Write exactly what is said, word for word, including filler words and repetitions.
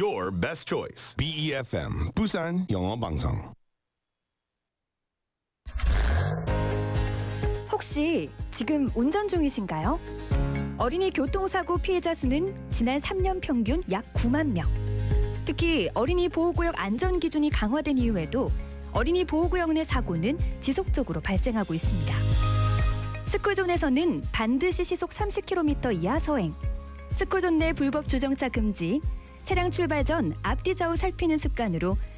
your best choice. B E F M 부산 영어 방송. 혹시 지금 운전 중이신가요? 어린이 교통사고 피해자 수는 지난 삼 년 평균 약 구만 명. 특히 어린이 보호구역 안전 기준이 강화된 이후에도 어린이 보호구역 내 사고는 지속적으로 발생하고 있습니다. 스쿨존에서는 반드시 시속 삼십 킬로미터 이하 서행, 스쿨존 내 불법 주정차 금지, 차량 출발 전 앞뒤 좌우 살피는 습관으로